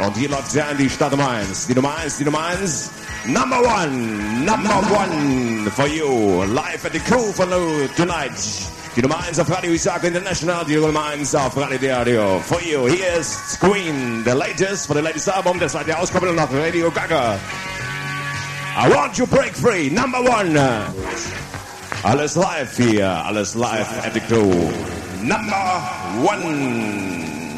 Und hier läuft sie an, die Stadt Nummer 1. Die Nummer 1, die Nummer 1. Number one for you. Live at the Crew for you tonight. Die Nummer 1 auf Radio Isaac International. Die Nummer 1 auf Radio. For you. Hier ist Queen, the latest, for the latest Album. Das seid ihr auskommen auf Radio Gaga. I want you break free. Number 1. Alles live hier. Alles live at the Crew. Number 1.